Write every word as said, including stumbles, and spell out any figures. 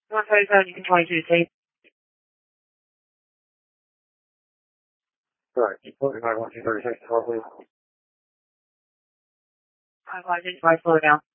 one thirty-seven, you can twenty-two to tape. Right, forty-five, one, two, thirty-six, twelve, please. five, five, six, five, slow down.